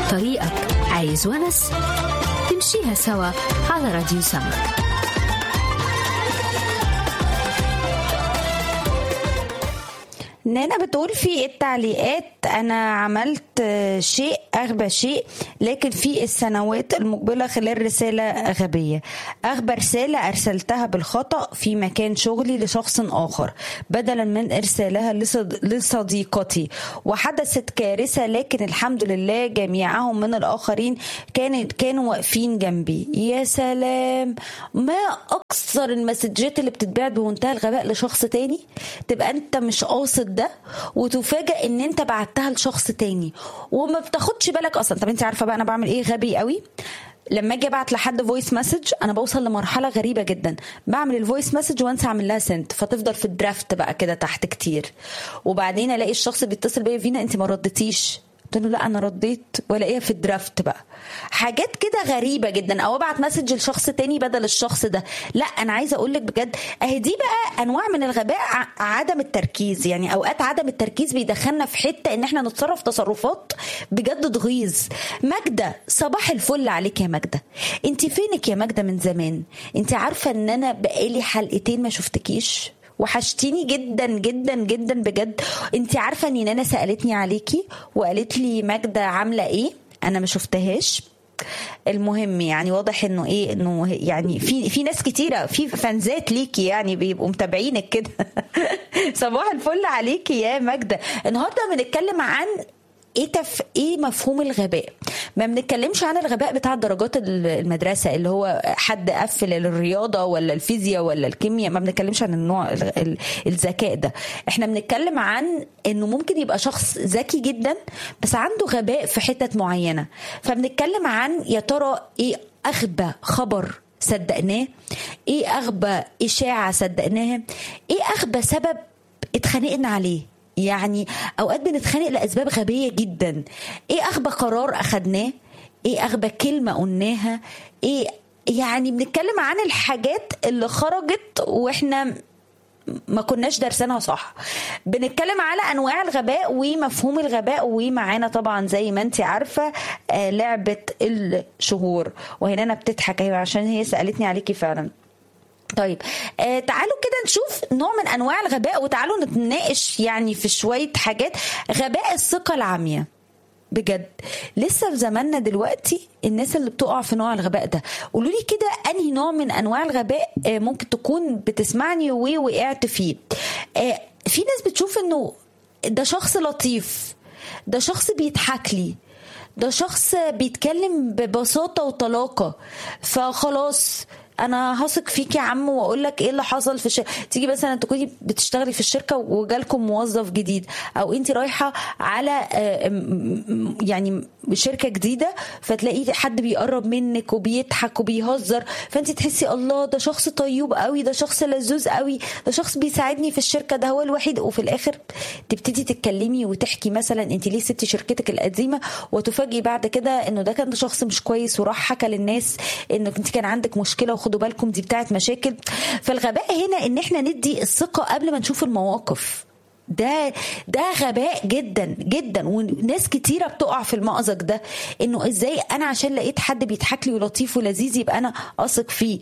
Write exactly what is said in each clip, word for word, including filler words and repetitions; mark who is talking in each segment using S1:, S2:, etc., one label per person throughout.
S1: طريقك عايز ونس؟ تمشيها سوا على راديو سما.
S2: نانا بتقول في التعليقات أنا عملت شيء أغبى شيء، لكن في السنوات المقبلة خلال رسالة غبية. أغبى رسالة أرسلتها بالخطأ في مكان شغلي لشخص آخر بدلا من إرسالها لصديقتي، وحدثت كارثة، لكن الحمد لله جميعهم من الآخرين كانوا كانوا واقفين جنبي. يا سلام، ما أكثر المسجات اللي بتتبعت بمنتهى الغباء لشخص تاني، تبقى أنت مش قاصد ده وتفاجئ ان انت بعتها لشخص تاني وما بتاخدش بالك اصلا. طب انت عارفه بقى انا بعمل ايه غبي قوي؟ لما اجي ابعت لحد فويس مسج انا بوصل لمرحله غريبه جدا، بعمل الفويس مسج وانسى اعمل لها سنت، فتفضل في الدرافت بقى كده تحت كتير، وبعدين الاقي الشخص بيتصل بيا فينا انت ما ردتيش، قلت له لا انا رديت، والاقيها في الدرافت بقى. حاجات كده غريبه جدا، او ابعت مسج لشخص تاني بدل الشخص ده. لا انا عايزه اقول لك بجد اهي دي بقى انواع من الغباء، عدم التركيز. يعني اوقات عدم التركيز بيدخلنا في حته ان احنا نتصرف تصرفات بجد تغيظ. ماجده صباح الفل عليك يا ماجده، انت فينك يا ماجده من زمان؟ انت عارفه ان انا بقالي حلقتين ما شفتكيش، وحشتيني جدا جدا جدا بجد. انت عارفه ان انا سالتني عليكي وقالت لي ماجده عامله ايه؟ انا ما شفتهاش. المهم يعني واضح انه ايه، انه يعني في في ناس كتيره، في فانزات ليكي يعني بيبقوا متابعينك كده. صباح الفل عليكي يا ماجده. النهارده بنتكلم عن ايه تف... ايه مفهوم الغباء. ما بنتكلمش عن الغباء بتاع درجات المدرسه اللي هو حد قفل الرياضه ولا الفيزياء ولا الكيمياء، ما بنتكلمش عن النوع ال... الذكاء ده. احنا بنتكلم عن انه ممكن يبقى شخص ذكي جدا بس عنده غباء في حتت معينه. فبنتكلم عن يا ترى ايه اغبى خبر صدقناه، ايه اغبى اشاعه صدقناها، ايه اغبى سبب اتخانقنا عليه. يعني اوقات بنتخانق لاسباب غبيه جدا. ايه اغبى قرار اخدناه، ايه اغبى كلمه قلناها، ايه يعني بنتكلم عن الحاجات اللي خرجت واحنا ما كناش دارسينها صح. بنتكلم على انواع الغباء ومفهوم الغباء، ومعانا طبعا زي ما انت عارفه آه لعبه الشهور. وهنا انا بتضحك ايوه عشان هي سالتني عليكي فعلا. طيب آه تعالوا كده نشوف نوع من انواع الغباء، وتعالوا نتناقش يعني في شويه حاجات. غباء الثقه العاميه بجد لسه في زماننا دلوقتي الناس اللي بتقع في نوع الغباء ده. قولوا لي كده انهي نوع من انواع الغباء آه ممكن تكون بتسمعني ووقعت فيه. آه في ناس بتشوف انه ده شخص لطيف، ده شخص بيضحك لي، ده شخص بيتكلم ببساطه وطلاقه، فخلاص انا هثق فيك يا عم واقول لك ايه اللي حصل في الشركه. تيجي مثلا تكوني بتشتغلي في الشركه وجالكم موظف جديد، او انت رايحه على يعني شركه جديده فتلاقي حد بيقرب منك وبيضحك وبيهزر، فانت تحسي الله ده شخص طيب قوي، ده شخص لذوذ قوي، ده شخص بيساعدني في الشركه، ده هو الوحيد. وفي الاخر تبتدي تتكلمي وتحكي مثلا انت ليه سبتي شركتك القديمه، وتفاجئي بعد كده انه ده كان شخص مش كويس وراح حكى للناس انك انت كان عندك مشكله، خدوا بالكم دي بتاعت مشاكل. فالغباء هنا ان احنا ندي الثقة قبل ما نشوف المواقف. ده ده غباء جدا جدا، وناس كتيرة بتقع في المأزق ده، انه ازاي انا عشان لقيت حد بيضحك لي ولطيف ولذيذ يبقى انا اثق فيه.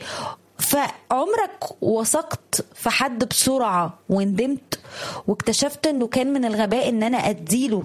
S2: فعمرك وثقت في حد بسرعة وندمت واكتشفت انه كان من الغباء ان انا اديله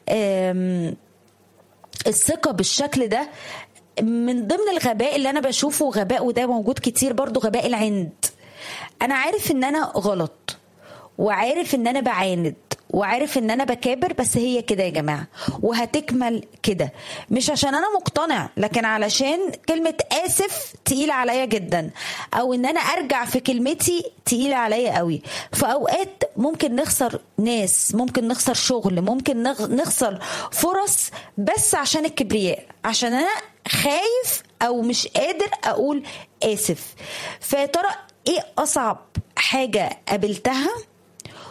S2: الثقة بالشكل ده؟ من ضمن الغباء اللي انا بشوفه غباء، وده موجود كتير برضو، غباء العند. انا عارف ان انا غلط، وعارف ان انا بعاند، وعارف ان انا بكابر، بس هي كده يا جماعة وهتكمل كده، مش عشان انا مقتنع، لكن علشان كلمة اسف تقيلة عليا جدا، او ان انا ارجع في كلمتي تقيلة عليا قوي. فاوقات ممكن نخسر ناس، ممكن نخسر شغل، ممكن نخسر فرص بس عشان الكبرياء، عشان انا خايف او مش قادر اقول اسف. فترى ايه اصعب حاجة قابلتها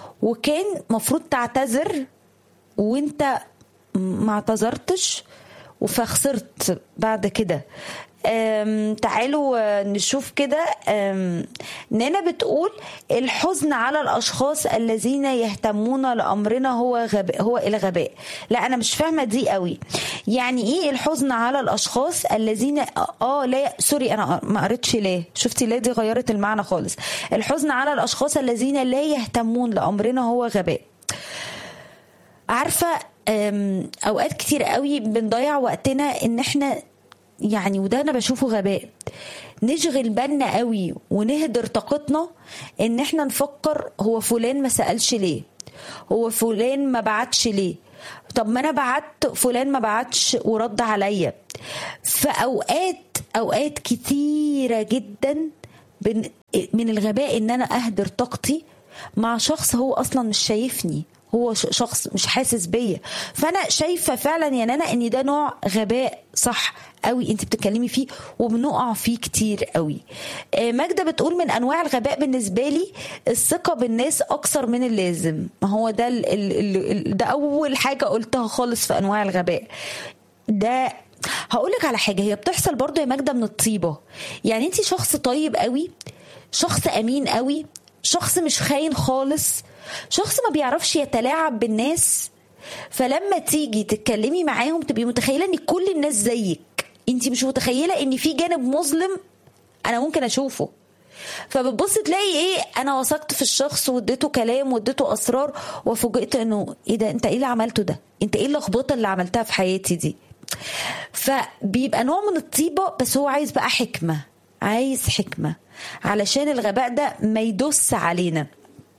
S2: وكان مفروض تعتذر وانت ما اعتذرتش فخسرت بعد كده. تعالوا نشوف كده. نانا بتقول الحزن على الأشخاص الذين يهتمون لأمرنا هو غباء، هو الغباء. لا أنا مش فاهمة دي قوي. يعني إيه الحزن على الأشخاص الذين آه لا سوري أنا ما قريتش ليه، شفتي ليه دي غيرت المعنى خالص. الحزن على الأشخاص الذين لا يهتمون لأمرنا هو غباء. عارفة أوقات كتير قوي بنضيع وقتنا إن إحنا يعني، وده انا بشوفه غباء، نشغل بالنا قوي ونهدر طاقتنا ان احنا نفكر هو فلان ما سألش ليه، هو فلان ما بعتش ليه، طب ما انا بعت فلان ما بعتش ورد عليا. فاوقات اوقات كتيرة جدا من الغباء ان انا اهدر طاقتي مع شخص هو اصلا مش شايفني، هو شخص مش حاسس بيا. فانا شايفه فعلا يا نانا ان ده نوع غباء صح قوي انت بتتكلمي فيه وبنقع فيه كتير قوي. ماجدة بتقول من انواع الغباء بالنسبه لي الثقه بالناس اكثر من اللازم. ما هو ده ال ال ال ده اول حاجه قلتها خالص في انواع الغباء ده. هقولك على حاجه هي بتحصل برضو يا ماجدة من الطيبه. يعني انت شخص طيب قوي، شخص امين قوي، شخص مش خاين خالص، شخص ما بيعرفش يتلاعب بالناس. فلما تيجي تتكلمي معاهم تبقي متخيلة ان كل الناس زيك، انت مش متخيلة ان في جانب مظلم انا ممكن اشوفه. فبتبص تلاقي ايه، انا وثقت في الشخص واديته كلام واديته اسرار وفوجئت انه ايه ده، انت ايه اللي عملته ده، انت ايه اللخبطه اللي عملتها في حياتي دي. فبيبقى نوع من الطيبة، بس هو عايز بقى حكمة، عايز حكمة علشان الغباء ده ما يدوس علينا.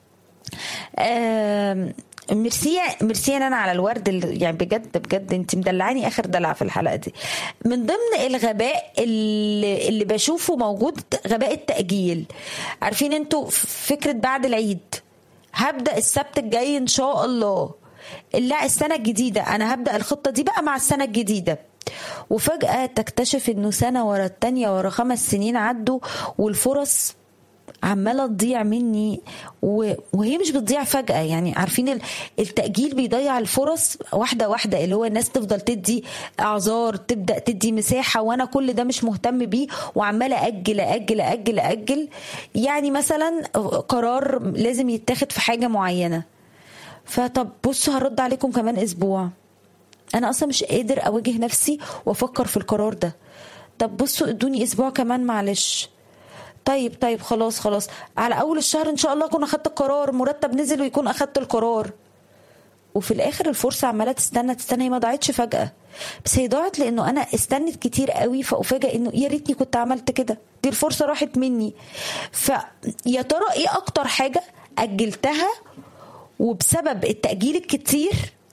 S2: آه ميرسي ميرسي انا على الورد اللي يعني بجد بجد انت مدلعاني اخر دلع في الحلقه دي. من ضمن الغباء اللي, اللي بشوفه موجود غباء التأجيل. عارفين انتوا فكره بعد العيد هبدأ السبت الجاي ان شاء الله، لا السنه الجديده انا هبدأ الخطه دي بقى مع السنه الجديده، وفجأة تكتشف انه سنه ورا التانية ورا خمس سنين عدوا والفرص عماله تضيع مني. وهي مش بتضيع فجأة، يعني عارفين التأجيل بيضيع الفرص واحدة واحدة، اللي هو الناس تفضل تدي اعذار، تبدأ تدي مساحة، وانا كل ده مش مهتم بيه وعماله أجل أجل أجل أجل. يعني مثلا قرار لازم يتاخد في حاجة معينة، فطب بصوا هرد عليكم كمان اسبوع، انا اصلا مش قادر اواجه نفسي وافكر في القرار ده. طب بصوا ادوني اسبوع كمان معلش. طيب طيب خلاص خلاص على اول الشهر ان شاء الله اكون اخدت القرار، مرتب نزل ويكون اخدت القرار. وفي الاخر الفرصه عماله تستنى تستنى، هي ما ضاعتش فجاه، بس هي ضاعت لانه انا استنت كتير قوي، فافاجئ انه يا ريتني كنت عملت كده، دي الفرصه راحت مني. فيا ترى ايه اكتر حاجه اجلتها وبسبب التاجيل الكتير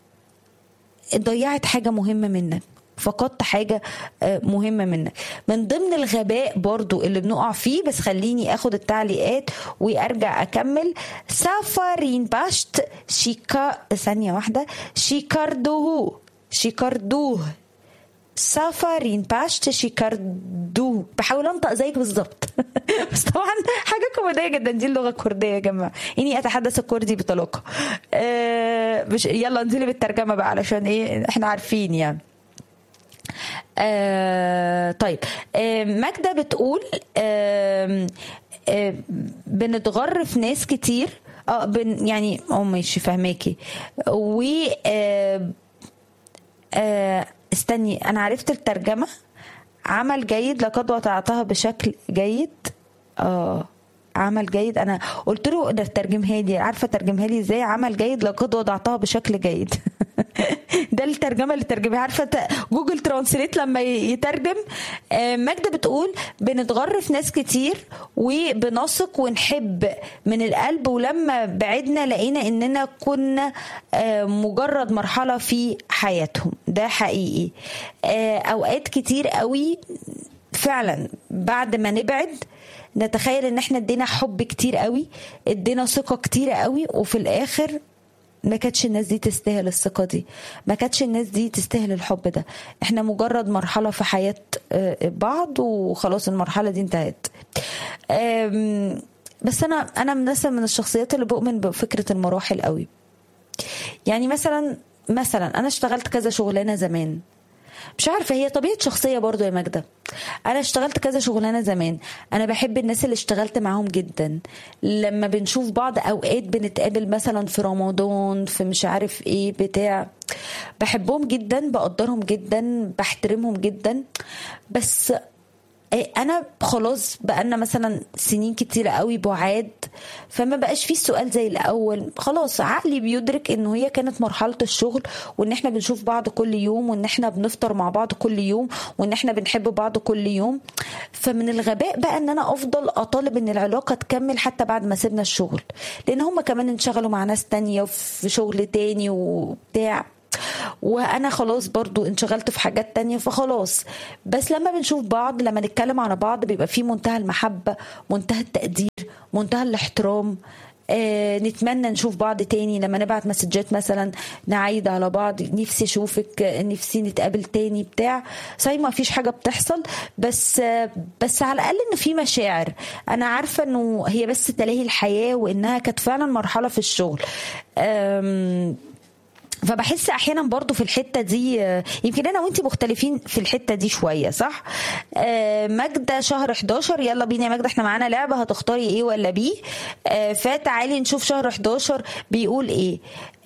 S2: ضيعت حاجه مهمه منك، فقدت حاجة مهمة منك؟ من ضمن الغباء برضو اللي بنقع فيه، بس خليني اخد التعليقات وارجع اكمل. سافارين باشت شيكا ثانية واحدة شيكاردوه شيكاردوه سافارين باشت شيكاردوه، بحاول انطق زيك بالظبط بس طبعا حاجة كوميدية جدا، دي اللغة الكردية يا جماعة، اني اتحدث الكردي بطلاقة. أه مش يلا انزلي بالترجمة بقى علشان ايه احنا عارفين يعني. آه طيب آه ماجدة بتقول آه آه بنتغر في ناس كتير، اه بن يعني اه ماشي فهماكي. و آه آه استني انا عرفت الترجمة. عمل جيد لقد وضعتها بشكل جيد. اه عمل جيد، انا قلت له ده ترجمها لي، عارفه ترجمها لي ازاي؟ عمل جيد لقد وضعتها بشكل جيد ده الترجمه اللي ترجمها، عارفه جوجل ترانسليت لما يترجم. ماجدة بتقول بنتغر في ناس كتير وبنثق ونحب من القلب، ولما بعدنا لقينا اننا كنا مجرد مرحله في حياتهم. ده حقيقي، اوقات كتير قوي فعلا بعد ما نبعد نتخيل ان احنا ادينا حب كتير قوي، ادينا ثقة كتير قوي، وفي الاخر ما كانتش الناس دي تستاهل الثقة دي، ما كانتش الناس دي تستاهل الحب ده. احنا مجرد مرحلة في حياة بعض وخلاص المرحلة دي انتهت. بس انا انا مثلا من الشخصيات اللي بؤمن بفكرة المراحل قوي. يعني مثلا مثلا انا اشتغلت كذا شغلانة زمان، مش عارفه، هي طبيعه شخصيه برضو يا ماجده. انا اشتغلت كذا شغلانه زمان، انا بحب الناس اللي اشتغلت معاهم جدا. لما بنشوف بعض اوقات بنتقابل مثلا في رمضان، في مش عارف ايه بتاع، بحبهم جدا، بقدرهم جدا، بحترمهم جدا. بس انا خلاص بقالنا مثلا سنين كتيره قوي بعاد، فما بقاش فيه السؤال زي الاول. خلاص عقلي بيدرك انه هي كانت مرحله الشغل، وان احنا بنشوف بعض كل يوم، وان احنا بنفطر مع بعض كل يوم، وان احنا بنحب بعض كل يوم. فمن الغباء بقى ان انا افضل اطالب ان العلاقه تكمل حتى بعد ما سيبنا الشغل، لان هم كمان انشغلوا مع ناس تانية وفي شغل تاني وبتاع، وانا خلاص برضو انشغلت في حاجات تانية، فخلاص. بس لما بنشوف بعض، لما نتكلم على بعض، بيبقى فيه منتهى المحبة، منتهى التقدير، منتهى الاحترام. آه نتمنى نشوف بعض تاني، لما نبعت مسجات مثلا نعيد على بعض، نفسي اشوفك، نفسي نتقابل تاني بتاع. صحيح ما فيش حاجة بتحصل، بس آه بس على الاقل انه في مشاعر. انا عارفة انه هي بس تلاهي الحياة، وانها كانت فعلا مرحلة في الشغل. آم فبحس احيانا برضو في الحته دي، يمكن انا وانتي مختلفين في الحته دي شويه، صح؟ آه ماجده شهر حداشر، يلا بينا يا ماجده، احنا معانا لعبه، هتختاري ايه ولا بي؟ آه فتعالي نشوف شهر حداشر بيقول ايه.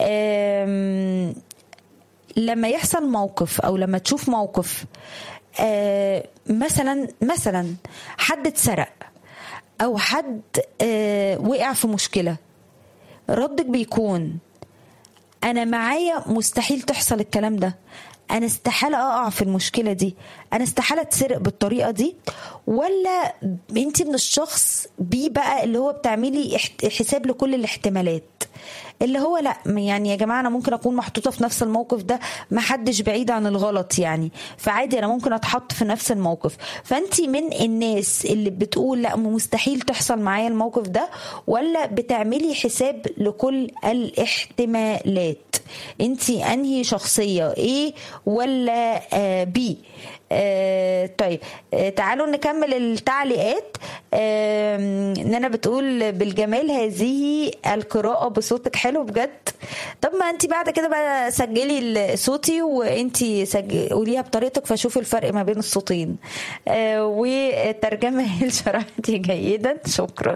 S2: آه لما يحصل موقف، او لما تشوف موقف، آه مثلا مثلا حد اتسرق، او حد آه وقع في مشكله، ردك بيكون أنا معايا مستحيل تحصل الكلام ده، أنا استحالة أقع في المشكلة دي، أنا استحالة تسرق بالطريقة دي؟ ولا أنت من الشخص بي بقى اللي هو بتعملي حساب لكل الاحتمالات، اللي هو لا يعني يا جماعة أنا ممكن أكون محطوطة في نفس الموقف ده، ما حدش بعيد عن الغلط يعني، فعادي أنا ممكن أتحط في نفس الموقف؟ فأنت من الناس اللي بتقول لا مستحيل تحصل معايا الموقف ده، ولا بتعملي حساب لكل الاحتمالات؟ أنت أنهي شخصية، إيه ولا آه بي؟ آه طيب آه تعالوا نكمل التعليقات. آه نانا بتقول بالجمال، هذه القراءة بصوتك حلو بجد. طب ما انت بعد كده بقى سجلي صوتي وانت قوليها بطريقتك، فشوفي الفرق ما بين الصوتين. آه وترجمة شرحتي جيدا، شكرا.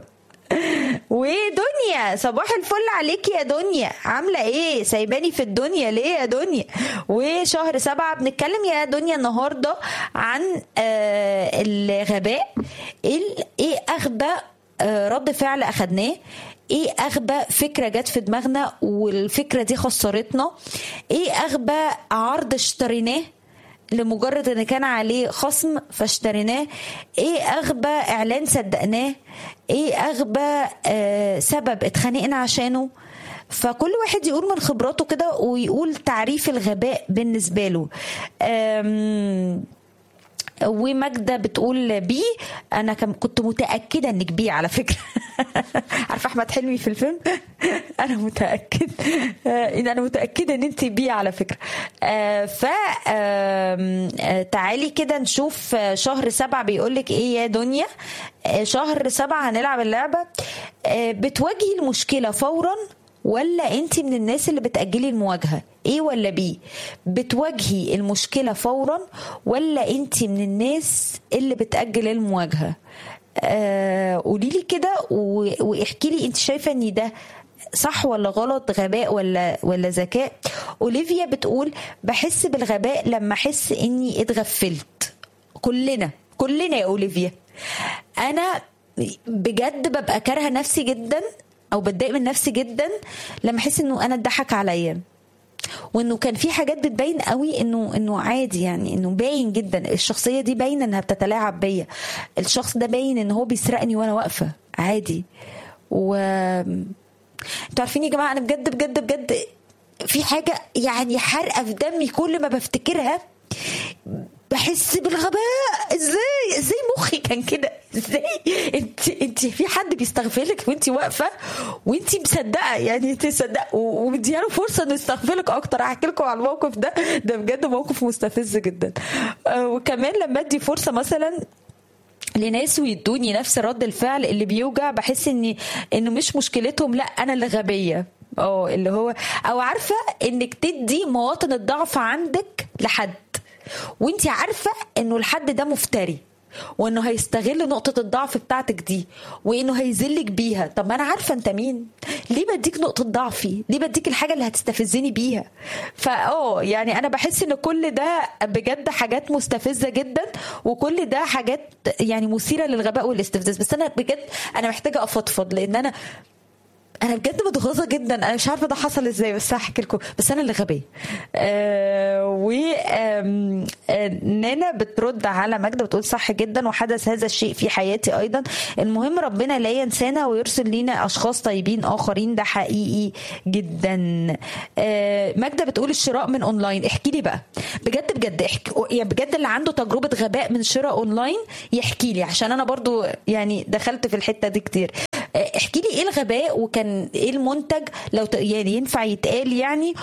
S2: ودنيا صباح الفل عليك يا دنيا، عامله ايه؟ سايباني في الدنيا ليه يا دنيا؟ وشهر سبعة بنتكلم يا دنيا النهارده عن آه الغباء. ايه اغبى آه رد فعل اخدناه؟ ايه اغبى فكره جت في دماغنا والفكره دي خسرتنا؟ ايه اغبى عرض اشتريناه لمجرد ان كان عليه خصم فاشتريناه؟ ايه اغبى اعلان صدقناه؟ ايه اغبى آه سبب اتخانقنا عشانه؟ فكل واحد يقول من خبراته كده ويقول تعريف الغباء بالنسبه له. وماجدة بتقول بي، انا كنت متاكده انك بي على فكره. عارفه احمد حلمي في الفيلم؟ انا متاكد ان انا متاكده ان انت بي على فكره. ف تعالي كده نشوف شهر سبعة بيقولك ايه يا دنيا. شهر سبعة هنلعب اللعبه بتواجهي المشكله فورا، ولا انت من الناس اللي بتأجلي المواجهة؟ ايه ولا بي؟ بتواجهي المشكلة فورا، ولا انت من الناس اللي بتأجل المواجهة؟ آه قوليلي كده واحكي لي انت شايفة ان ده صح ولا غلط، غباء ولا ولا ذكاء؟ اوليفيا بتقول بحس بالغباء لما احس اني اتغفلت. كلنا كلنا يا اوليفيا. انا بجد ببقى كارهة نفسي جدا، او بتضايق من نفسي جدا لما احس انه انا اتضحك عليا، وانه كان في حاجات بتبين قوي انه انه عادي، يعني انه باين جدا الشخصيه دي باينه انها بتتلاعب بيا، الشخص ده باين ان هو بيسرقني وانا واقفه عادي. و انتوا عارفين يا جماعه، انا بجد بجد بجد في حاجه يعني حرقه في دمي كل ما بفتكرها، بحس بالغباء. ازاي ازاي مخي كان كده؟ ازاي انت انت في حد بيستغفلك وانت واقفه وانت مصدقه، يعني انت مصدقه ومدياله فرصه انه يستغفلك اكتر. احكي لكم على الموقف ده، ده بجد موقف مستفز جدا. آه وكمان لما ادي فرصه مثلا لناس ويدوني نفس رد الفعل اللي بيوجع، بحس اني انه مش مشكلتهم، لا انا اللي غبيه. اه اللي هو او عارفه انك تدي مواطن الضعف عندك لحد، وانت عارفه انه الحد ده مفتري وانه هيستغل نقطة الضعف بتاعتك دي وانه هيذلك بيها. طب ما انا عارفة انت مين، ليه بديك نقطة ضعفي؟ ليه بديك الحاجة اللي هتستفزني بيها؟ فاه يعني انا بحس ان كل ده بجد حاجات مستفزة جدا، وكل ده حاجات يعني مثيرة للغباء والاستفزاز. بس انا بجد انا محتاجة افضفض، لان انا انا بجد متغاظه جدا. انا مش عارفه ده حصل ازاي، بس هحكي لكم. بس انا اللي غبيه. آه و آم، آه نانا بترد على ماجدة بتقول صح جدا، وحدث هذا الشيء في حياتي ايضا. المهم ربنا لا ينسانا ويرسل لينا اشخاص طيبين اخرين، ده حقيقي جدا. آه ماجدة بتقول الشراء من اونلاين. احكي لي بقى بجد بجد احكي يعني بجد، اللي عنده تجربه غباء من شراء اونلاين يحكي لي، عشان انا برضو يعني دخلت في الحته دي كتير. احكي لي ايه الغباء، وكان ايه المنتج لو يعني ينفع يتقال يعني،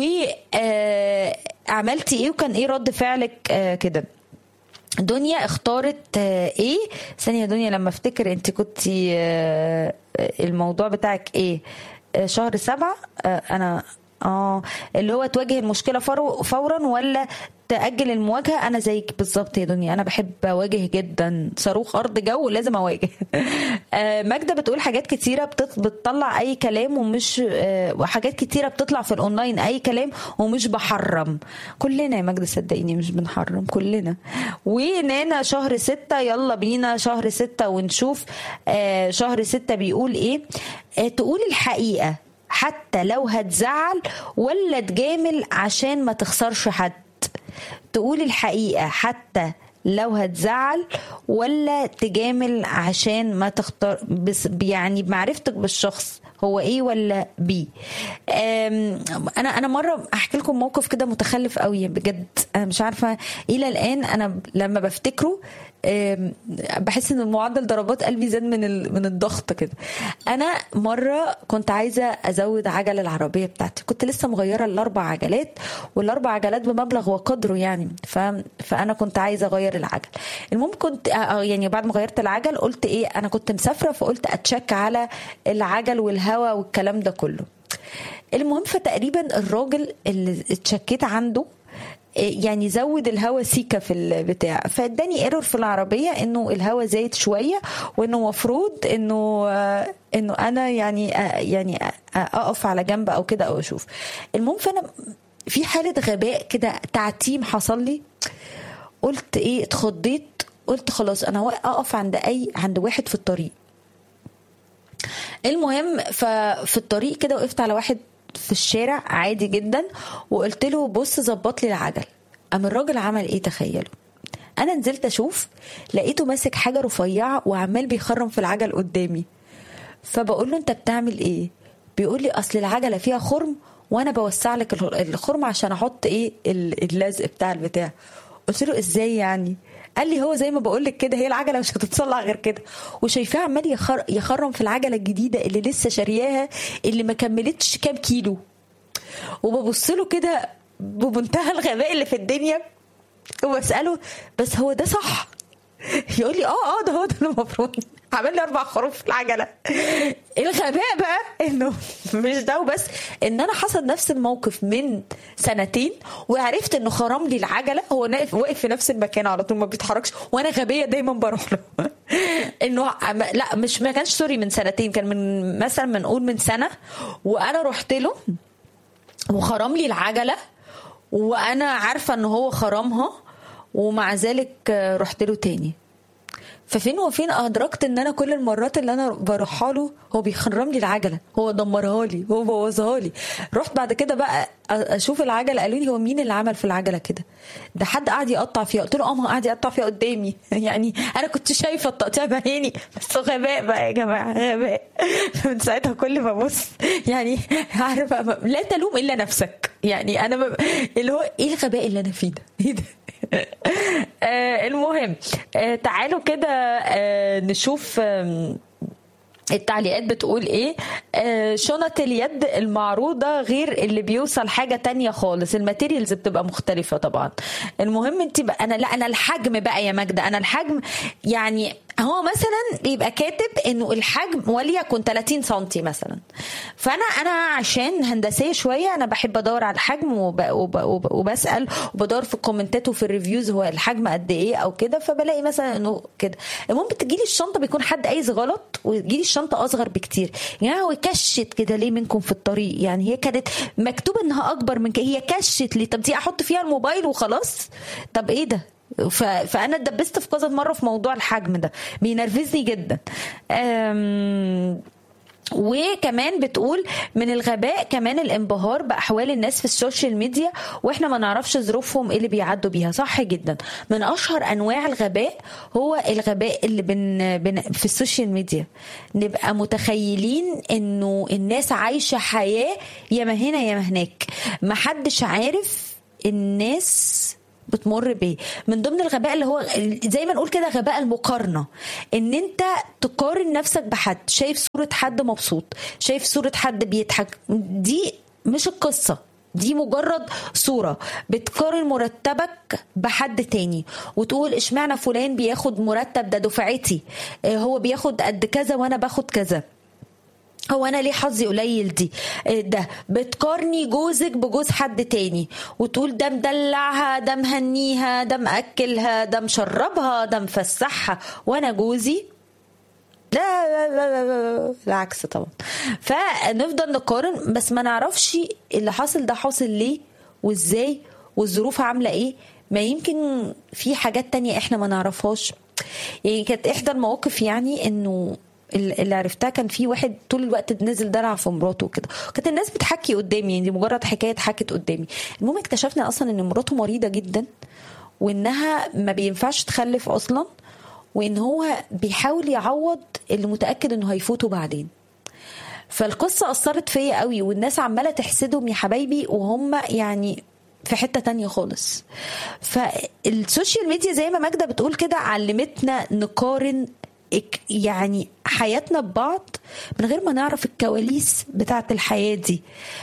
S2: وعملتي ايه، وكان ايه رد فعلك كده. دنيا اختارت ايه؟ ثانية دنيا لما افتكر، انت كنتي الموضوع بتاعك ايه؟ شهر سبعة. انا اه اللي هو تواجه المشكلة فورا ولا تأجل المواجهة. أنا زيك بالظبط يا دنيا، أنا بحب أواجه جدا، صاروخ أرض جو لازم أواجه. ماجدة بتقول حاجات كتيرة بتطلع أي كلام ومش وحاجات كتيرة بتطلع في الأونلاين أي كلام ومش بحرم. كلنا يا ماجدة صدقيني مش بنحرم كلنا. ونانا شهر ستة، يلا بينا شهر ستة ونشوف شهر ستة بيقول إيه. تقول الحقيقة حتى لو هتزعل، ولا تجامل عشان ما تخسرش حد. تقول الحقيقة حتى لو هتزعل، ولا تجامل عشان ما تختار بس يعني بمعرفتك بالشخص هو ايه ولا بي. انا انا مره احكي لكم موقف كده متخلف قوي بجد، انا مش عارفه الى الان انا لما بفتكره بحس ان معدل ضربات قلبي زاد من من الضغط كده. انا مره كنت عايزه ازود عجل العربيه بتاعتي، كنت لسه مغيره الاربع عجلات، والاربع عجلات بمبلغ وقدره يعني، ف... فانا كنت عايزه اغير العجل. المهم كنت يعني بعد ما غيرت العجل قلت ايه، انا كنت مسافره فقلت اتشك على العجل والهواء والكلام ده كله. المهم فتقريبا الراجل اللي اتشكيت عنده يعني زود الهوا سيكا في البتاع، فاداني ايرور في العربيه انه الهوا زايد شويه، وانه مفروض انه انه انا يعني يعني اقف على جنب او كده او اشوف. المهم فانا في حاله غباء كده تعتيم حصل لي، قلت ايه اتخضيت، قلت خلاص انا اقف عند اي عند واحد في الطريق. المهم ففي الطريق كده وقفت على واحد في الشارع عادي جدا، وقلت له بص ظبط لي العجل. قام الراجل عمل ايه تخيلوا؟ انا نزلت اشوف لقيته ماسك حاجه رفيعه وعمال بيخرم في العجل قدامي. فبقول له انت بتعمل ايه؟ بيقول لي اصل العجله فيها خرم وانا بوسع لك الخرم عشان احط ايه اللزق بتاع البتاع. قلت له ازاي يعني؟ قال لي هو زي ما بقول لك كده، هي العجله مش هتتصلح غير كده. وشايفاه عمال يخر... يخرم في العجله الجديده اللي لسه شارياها اللي ما كملتش كام كيلو. وببص له كده بمنتهى الغباء اللي في الدنيا وبساله بس هو ده صح؟ يقول لي اه اه ده هو ده المفروض. عمل لي اربع خروف في العجله. الغباء بقى انه مش ده وبس، ان انا حصل نفس الموقف من سنتين وعرفت انه خرم لي العجله، هو واقف في نفس المكان على طول ما بيتحركش، وانا غبيه دايما بروح له. انه لا مش ما كانش سوري من سنتين، كان من مثلا بنقول من سنه، وانا رحت له وخرم لي العجله وانا عارفه ان هو خرمها، ومع ذلك رحت له تاني. ففين وفين ادركت ان انا كل المرات اللي انا بروحها له هو بيخرم لي العجله، هو دمرها لي، هو بوظها لي. رحت بعد كده بقى اشوف العجله، قالوا لي هو مين اللي عمل في العجله كده؟ ده حد قاعد يقطع فيها. قلت له اه ما هو قاعد يقطع فيها قدامي. يعني انا كنت شايفه التقطيع بعيني، بس غباء بقى يا جماعه غباء. من ساعتها كل ما ابص يعني عارفه لا تلوم الا نفسك. يعني انا ب... اللي هو ايه الغباء اللي انا فيه ده؟ ايه ده؟ آه المهم آه تعالوا كده آه نشوف آه التعليقات بتقول ايه. آه شنط اليد المعروضة غير اللي بيوصل حاجة تانية خالص، الماتيريالز بتبقى مختلفة طبعا. المهم انت بقى انا لا انا الحجم بقى يا ماجدة، انا الحجم يعني هو مثلا بيبقى كاتب انه الحجم وليكن ثلاثين سنتي مثلا، فانا انا عشان هندسيه شويه انا بحب ادور على الحجم وب... وب... وب... وبسال وبدور في الكومنتات وفي الريفيوز هو الحجم قد ايه او كده، فبلاقي مثلا انه كده. المهم بتجيلي الشنطه بيكون حد قايس غلط وتجيلي الشنطه اصغر بكتير، يعني هو كشت كده ليه منكم في الطريق؟ يعني هي كانت مكتوب انها اكبر من كده، هي كشت ليه؟ طب دي احط فيها الموبايل وخلاص؟ طب ايه ده؟ فانا اتدبست في كذا مره في موضوع الحجم ده، بينرفزني جدا. وكمان بتقول من الغباء كمان الانبهار باحوال الناس في السوشيال ميديا واحنا ما نعرفش ظروفهم ايه اللي بيعدوا بيها. صح جدا، من اشهر انواع الغباء هو الغباء اللي بن بن في السوشيال ميديا، نبقى متخيلين انه الناس عايشه حياه يا ما هنا يا ما هناك، محدش عارف الناس بتمر بيه. من ضمن الغباء اللي هو زي ما نقول كده غباء المقارنة، ان انت تقارن نفسك بحد، شايف صورة حد مبسوط، شايف صورة حد بيضحك، دي مش القصة، دي مجرد صورة. بتقارن مرتبك بحد تاني وتقول اشمعنى فلان بياخد مرتب ده دفعتي، هو بياخد قد كذا وانا باخد كذا، هو انا ليه حظي قليل دي ده. بتقارني جوزك بجوز حد تاني وتقول ده مدلعها، ده مهنيها، ده مأكلها، ده مشربها، ده مفسحها، وانا جوزي لا لا لا لا العكس طبعا. فنفضل نقارن بس ما نعرفش اللي حاصل ده حاصل ليه وازاي والظروف عامله ايه. ما يمكن في حاجات تانية احنا ما نعرفهاش. يعني كانت احدى المواقف يعني انه اللي عرفتها كان في واحد طول الوقت نزل دلع في مراته وكده، كانت الناس بتحكي قدامي، يعني دي مجرد حكايه اتحكت قدامي. المهم اكتشفنا اصلا ان مراته مريضه جدا وانها ما بينفعش تخلف اصلا، وان هو بيحاول يعوض اللي متاكد انه هيفوته بعدين. فالقصه اثرت فيا قوي، والناس عماله تحسدهم يا حبايبي وهم يعني في حته تانية خالص. فالسوشيال ميديا زي ما ماجدة بتقول كده علمتنا نقارن يعني حياتنا ببعض من غير ما نعرف الكواليس بتاعت الحياة دي.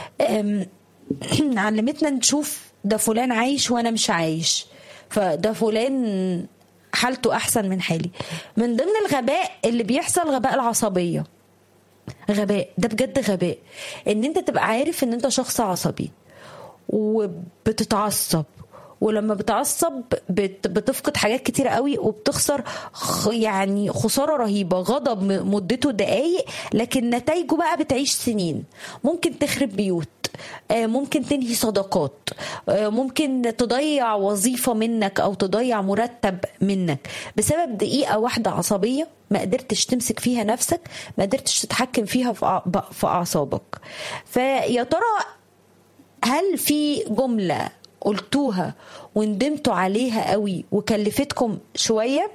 S2: علمتنا نشوف ده فلان عايش وانا مش عايش، فده فلان حالته احسن من حالي. من ضمن الغباء اللي بيحصل غباء العصبية. غباء ده بجد غباء، ان انت تبقى عارف ان انت شخص عصبي وبتتعصب، ولما بتعصب بتفقد حاجات كتيرة قوي وبتخسر يعني خسارة رهيبة. غضب مدته دقايق لكن نتائجه بقى بتعيش سنين. ممكن تخرب بيوت، ممكن تنهي صداقات، ممكن تضيع وظيفة منك أو تضيع مرتب منك بسبب دقيقة واحدة عصبية ما قدرتش تمسك فيها نفسك، ما قدرتش تتحكم فيها في أعصابك. فيا ترى هل في جملة قلتوها وندمتوا عليها قوي وكلفتكم شوية؟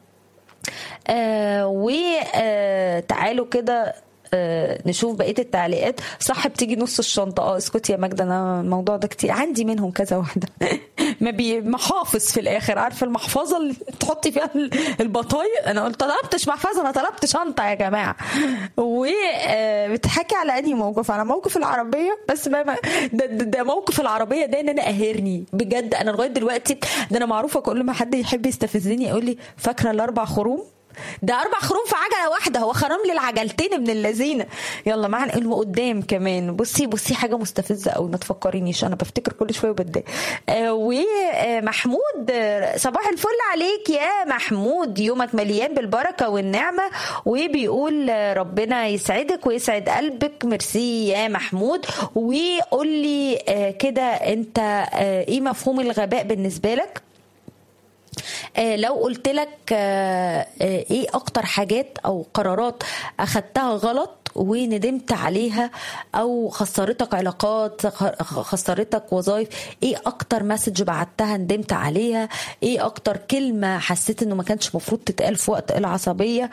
S2: آه وتعالوا كده آه نشوف بقية التعليقات. صح بتيجي نص الشنطة. اه اسكت يا ماجدة، انا الموضوع ده كتير عندي منهم كذا واحدة. ما بي محافظ في الاخر، عارفة المحفظة اللي تحطي فيها البطايق؟ انا قلت طلبتش محفظة، انا طلبت شنطة يا جماعة. وبتحكي على انهي موقف؟ على موقف العربية. بس ما ده, ده, ده موقف العربية ده ان انا قاهرني بجد. انا لغاية دلوقتي ده انا معروفة كل ما حد يحب يستفزني يقول لي فاكرة الاربع خروم؟ ده اربع خروم في عجله واحده، هو خرم لي العجلتين ابن اللذينه. يلا معنا اللي قدام كمان. بصي بصي حاجه مستفزه قوي، ما تفكرينيش، انا بفتكر كل شويه وبتضايق. آه ومحمود آه صباح الفل عليك يا محمود، يومك مليان بالبركه والنعمه، وبيقول آه ربنا يسعدك ويسعد قلبك. ميرسي يا محمود. وقول لي آه كده انت آه ايه مفهوم الغباء بالنسبه لك؟ آه لو قلت لك آه آه ايه اكتر حاجات او قرارات اخدتها غلط وندمت عليها، او خسرتك علاقات، خسرتك وظائف، ايه اكتر مسج بعتها ندمت عليها؟ ايه اكتر كلمة حسيت انه ما كانش مفروض تتقال في وقت العصبية؟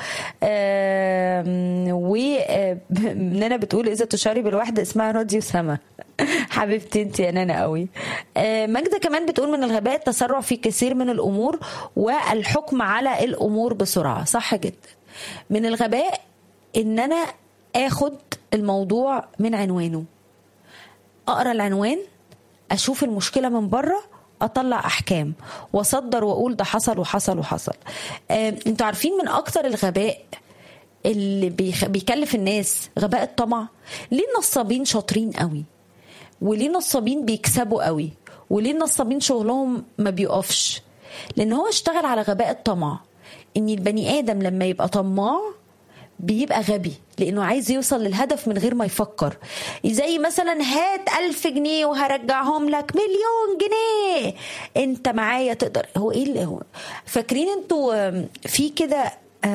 S2: ونانا بتقول اذا تشعري بالوحدة اسمها راديو سما. حبيبتي انت يا نانا قوي. ماجدة كمان بتقول من الغباء التسرع في كثير من الامور والحكم على الامور بسرعة. صح جدا. من الغباء ان انا اخد الموضوع من عنوانه، اقرا العنوان، اشوف المشكله من بره، اطلع احكام واصدر واقول ده حصل وحصل وحصل. آه، انتوا عارفين من اكتر الغباء اللي بيخ... بيكلف الناس غباء الطمع. ليه النصابين شاطرين قوي؟ وليه النصابين بيكسبوا قوي؟ وليه النصابين شغلهم ما بيقفش؟ لان هو اشتغل على غباء الطمع. ان البني ادم لما يبقى طماع بيبقى غبي، لانه عايز يوصل للهدف من غير ما يفكر. زي مثلا هات ألف جنيه وهرجعهم لك مليون جنيه، انت معايا تقدر. هو ايه اللي هو فاكرين انتوا في كده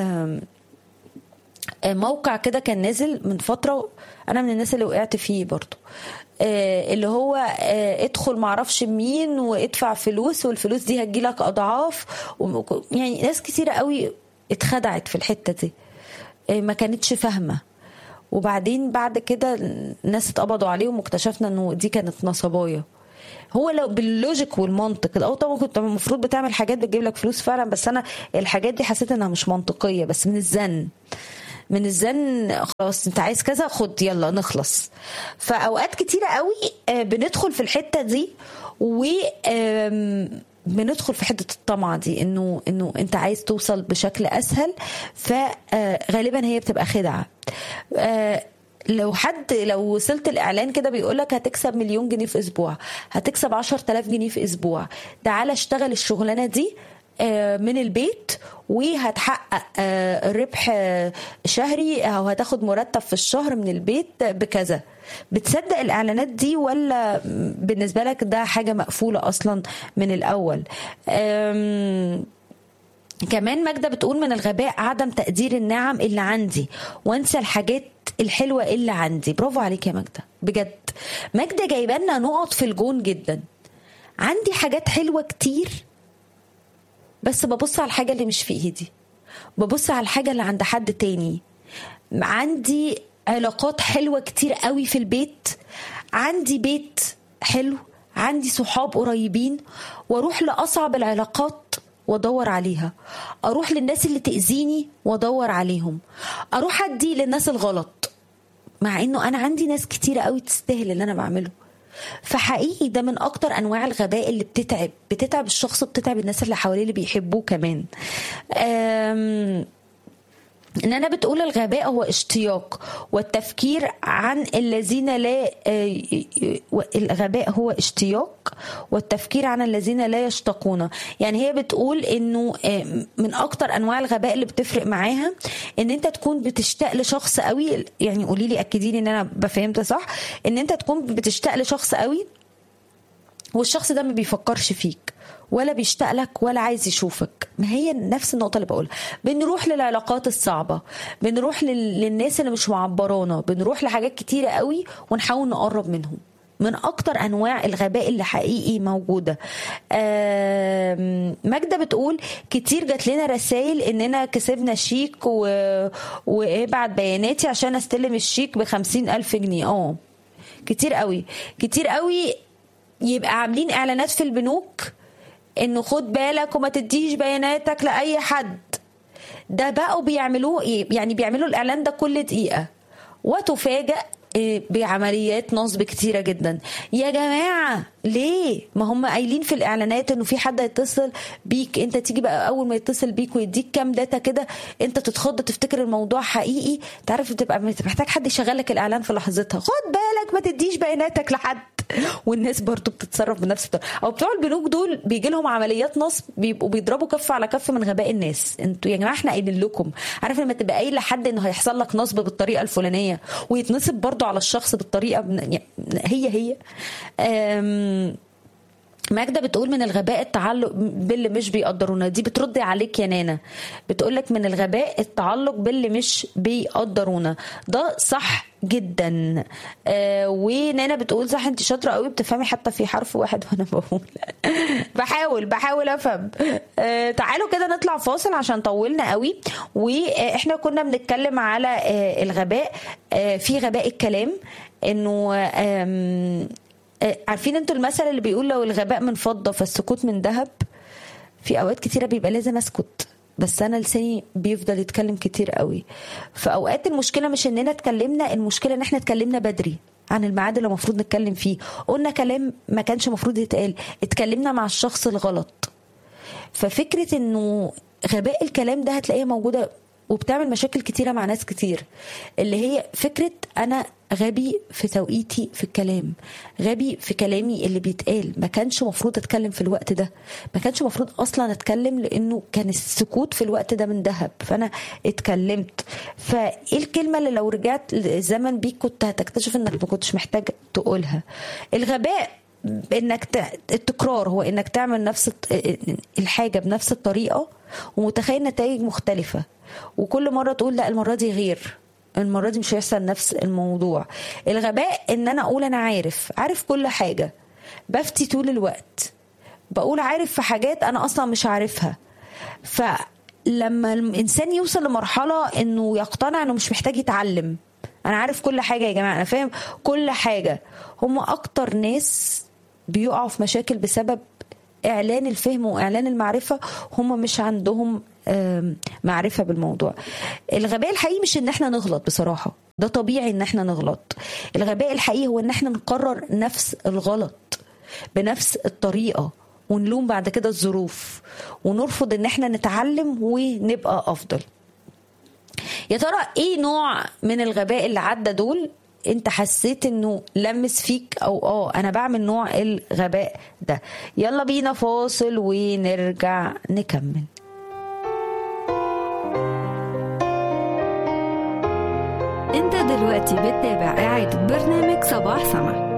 S2: موقع كده كان نازل من فترة، انا من الناس اللي وقعت فيه برضو، اللي هو ادخل معرفش مين وادفع فلوس والفلوس دي هتجيلك اضعاف. يعني ناس كتيرة قوي اتخدعت في الحتة دي، ما كانتش فاهمة. وبعدين بعد كده الناس اتقبضوا عليهم واكتشفنا انه دي كانت نصبايا. هو لو باللوجيك والمنطق الاول طبعا كنت المفروض بتعمل حاجات بتجيب لك فلوس فعلا، بس انا الحاجات دي حسيت انها مش منطقية. بس من الزن من الزن خلاص انت عايز كذا خد يلا نخلص. فاوقات كتيرة قوي بندخل في الحتة دي و بندخل في حتة الطمع دي، انه انه انت عايز توصل بشكل اسهل، فغالبا هي بتبقى خدعة. لو حد لو وصلت الاعلان كده بيقولك هتكسب مليون جنيه في اسبوع، هتكسب عشر تلاف جنيه في اسبوع، تعالى اشتغل الشغلانة دي من البيت وهتحقق ربح شهري او هتاخد مرتب في الشهر من البيت بكذا. بتصدق الاعلانات دي ولا بالنسبة لك ده حاجة مقفولة اصلا من الاول؟ كمان ماجدة بتقول من الغباء عدم تقدير النعم اللي عندي وانسى الحاجات الحلوة اللي عندي. برافو عليك يا ماجدة بجد. ماجدة جايبه لنا نقط في الجون جدا. عندي حاجات حلوة كتير بس ببص على الحاجة اللي مش في ايدي، ببص على الحاجة اللي عند حد تاني. عندي علاقات حلوة كتير قوي في البيت، عندي بيت حلو، عندي صحاب قريبين، واروح لأصعب العلاقات وادور عليها، اروح للناس اللي تأذيني وادور عليهم، اروح ادي للناس الغلط، مع انه انا عندي ناس كتير قوي تستاهل اللي انا بعمله. فحقيقي ده من اكتر انواع الغباء اللي بتتعب بتتعب الشخص وبتتعب الناس اللي حواليه اللي بيحبوه كمان. أم ان انا بتقول الغباء هو اشتياق والتفكير عن الذين لا الغباء هو اشتياق والتفكير عن الذين لا يشتقون. يعني هي بتقول انه من اكتر انواع الغباء اللي بتفرق معاها ان انت تكون بتشتاق لشخص قوي. يعني قولي لي اكدي لي ان انا بفهمت صح، ان انت تكون بتشتاق لشخص قوي والشخص ده ما بيفكرش فيك ولا بيشتاق لك ولا عايز يشوفك. ما هي نفس النقطة اللي بقولها. بنروح للعلاقات الصعبة، بنروح للناس اللي مش معبرانا، بنروح لحاجات كتيرة قوي ونحاول نقرب منهم. من اكتر انواع الغباء اللي حقيقي موجودة. ماجدة بتقول كتير جات لنا رسائل اننا كسبنا شيك و... وابعت بياناتي عشان استلم الشيك بخمسين الف جنيه. اه كتير قوي كتير قوي. يبقى عاملين اعلانات في البنوك انه خد بالك وما تديش بياناتك لاي حد. ده بقوا بيعملوه ايه؟ يعني بيعملوا الاعلان ده كل دقيقة وتفاجأ بعمليات نصب كتيرة جدا. يا جماعة ليه؟ ما هم قايلين في الاعلانات انه في حد يتصل بيك، انت تيجي بقى اول ما يتصل بيك ويديك كام داتا كده انت تتخض تفتكر الموضوع حقيقي. تعرف بتبقى محتاج حد يشغلك الاعلان في لحظتها، خد بالك ما تديش بياناتك لحد. والناس برضو بتتصرف بنفس الطريقه. او بتوع البنوك دول بيجي لهم عمليات نصب بيبقوا بيضربوا كف على كف من غباء الناس. انتوا يا جماعه احنا قايلين لكم. عارف لما تبقى قايل لحد انه هيحصل لك نصب بالطريقه الفلانيه ويتنصب برضو على الشخص بالطريقه هي هي. أم ماجدة بتقول من الغباء التعلق باللي مش بيقدرونا. دي بتردي عليك يا نانا، بتقولك من الغباء التعلق باللي مش بيقدرونا. ده صح جدا. آه ونانا بتقول صح انت شاطره قوي بتفهمي حتى في حرف واحد وانا بقول بحاول بحاول افهم. آه تعالوا كده نطلع فاصل عشان طولنا قوي. واحنا كنا بنتكلم على آه الغباء. آه في غباء الكلام انه آه عارفين انتوا المثل اللي بيقول لو الغباء من فضة فالسكوت من ذهب. في اوقات كتيرة بيبقى لازم اسكت بس انا لساني بيفضل يتكلم كتير قوي. فاوقات المشكلة مش اننا اتكلمنا، المشكلة ان احنا اتكلمنا بدري. عن الميعاد اللي المفروض نتكلم فيه، قلنا كلام ما كانش المفروض يتقال، اتكلمنا مع الشخص الغلط. ففكرة انه غباء الكلام ده هتلاقيها موجودة وبتعمل مشاكل كتيرة مع ناس كتير، اللي هي فكرة أنا غبي في توقيتي في الكلام، غبي في كلامي اللي بيتقال، ما كانش مفروض أتكلم في الوقت ده، ما كانش مفروض أصلا أتكلم لأنه كان السكوت في الوقت ده من ذهب، فأنا اتكلمت. فإيه الكلمة اللي لو رجعت الزمن بيك كنت هتكتشف إنك ما كنتش محتاج تقولها؟ الغباء انك التكرار هو انك تعمل نفس الحاجة بنفس الطريقة ومتخيل نتائج مختلفة، وكل مرة تقول لا المرة دي غير، المرة دي مش هيحصل نفس الموضوع. الغباء ان انا اقول انا عارف عارف كل حاجة، بفتي طول الوقت، بقول عارف في حاجات انا اصلا مش عارفها. فلما الانسان يوصل لمرحلة انه يقتنع انه مش محتاج يتعلم، انا عارف كل حاجة يا جماعة، انا فاهم كل حاجة، هم اكتر ناس بيقعوا في مشاكل بسبب اعلان الفهم واعلان المعرفة، هم مش عندهم معرفة بالموضوع. الغباء الحقيقي مش ان احنا نغلط، بصراحة ده طبيعي ان احنا نغلط. الغباء الحقيقي هو ان احنا نقرر نفس الغلط بنفس الطريقة ونلوم بعد كده الظروف ونرفض ان احنا نتعلم ونبقى افضل. يا ترى ايه نوع من الغباء اللي عدى دول انت حسيت انه لمس فيك، او اه انا بعمل نوع الغباء ده؟ يلا بينا فاصل ونرجع نكمل.
S1: انت دلوقتي بتتابع إعادة برنامج صباح سما.